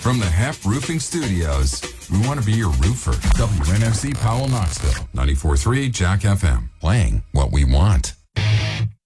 From the Hep Roofing Studios, we want to be your roofer. WNFC Powell, Knoxville. 94.3 Jack FM. Playing what we want.